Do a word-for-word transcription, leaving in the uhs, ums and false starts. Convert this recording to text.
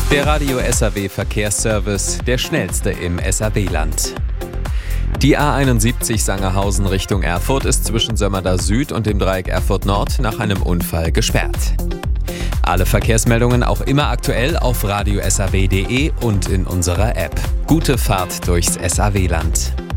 Der Radio S A W Verkehrsservice, der schnellste im S A W-Land. Die A einundsiebzig Sangerhausen Richtung Erfurt ist zwischen Sömmerda Süd und dem Dreieck Erfurt Nord nach einem Unfall gesperrt. Alle Verkehrsmeldungen auch immer aktuell auf radio s a w punkt d e und in unserer App. Gute Fahrt durchs S A W-Land.